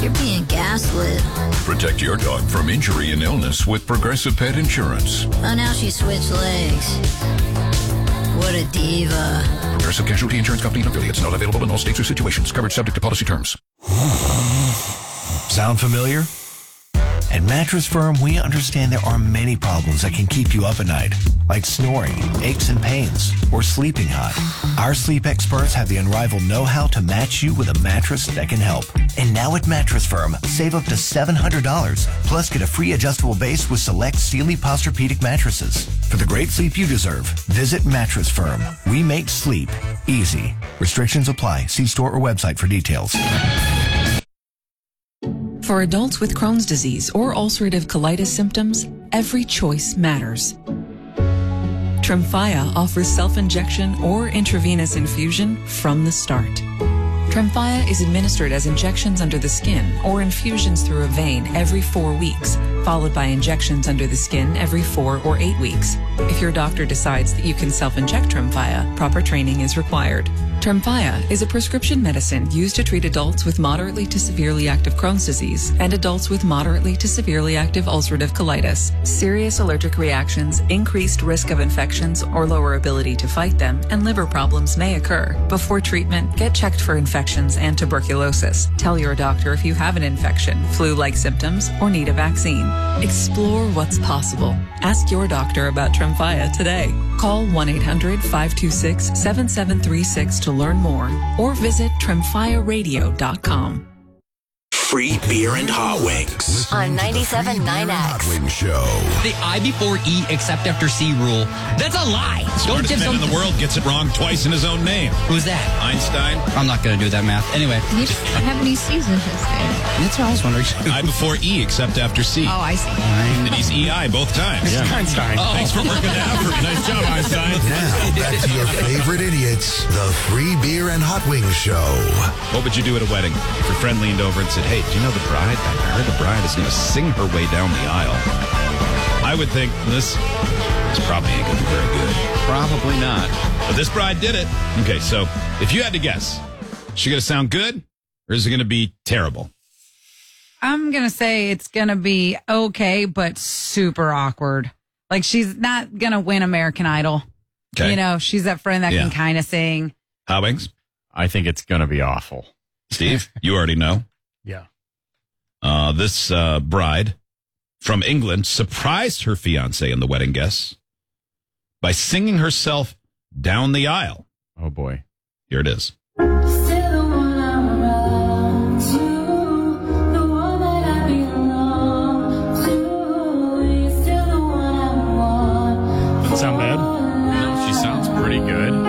You're being gaslit. Protect your dog from injury and illness with Progressive Pet Insurance. Oh, now she switched legs. What a diva. Progressive Casualty Insurance Company and affiliates. Not available in all states or situations. Coverage subject to policy terms. Sound familiar? At Mattress Firm, we understand there are many problems that can keep you up at night, like snoring, aches and pains, or sleeping hot. Our sleep experts have the unrivaled know-how to match you with a mattress that can help. And now at Mattress Firm, save up to $700, plus get a free adjustable base with select Sealy Posturepedic mattresses. For the great sleep you deserve, visit Mattress Firm. We make sleep easy. Restrictions apply. See store or website for details. For adults with Crohn's disease or ulcerative colitis symptoms, every choice matters. Tremfya offers self-injection or intravenous infusion from the start. Tremfya is administered as injections under the skin or infusions through a vein every 4 weeks, followed by injections under the skin every 4 or 8 weeks. If your doctor decides that you can self-inject Tremfya, proper training is required. Tremfya is a prescription medicine used to treat adults with moderately to severely active Crohn's disease and adults with moderately to severely active ulcerative colitis. Serious allergic reactions, increased risk of infections or lower ability to fight them, and liver problems may occur. Before treatment, get checked for infections and tuberculosis. Tell your doctor if you have an infection, flu-like symptoms, or need a vaccine. Explore what's possible. Ask your doctor about Tremfya today. Call 1-800-526-7736 to learn more or visit tremfyaradio.com. Free beer and hot wings. On 97.9 X. Hot Wing Show. The I before E except after C rule. That's a lie. Don't Smartest give man in the world gets it wrong twice in his own name. Who's that? Einstein. I'm not going to do that math. Anyway. You didn't have any C's in his name. That's what I was wondering. I before E except after C. Oh, I see. And he's EI both times. Yeah. Einstein. Oh. Thanks for working that out for me. Nice job, Einstein. Now, back to your favorite idiots, the Free Beer and Hot Wings Show. What would you do at a wedding if your friend leaned over and said, hey, do you know the bride? I heard the bride is going to sing her way down the aisle. I would think this probably ain't going to be very good. Probably not. But this bride did it. Okay, so if you had to guess, is she going to sound good or is it going to be terrible? I'm going to say it's going to be okay, but super awkward. Like, she's not going to win American Idol. Okay. You know, she's that friend that can kind of sing. Hot Wings? I think it's going to be awful. Steve, you already know. Yeah. This bride from England surprised her fiancé and the wedding guests by singing herself down the aisle. Oh, boy. Here it is. Doesn't sound bad. No, she sounds pretty good.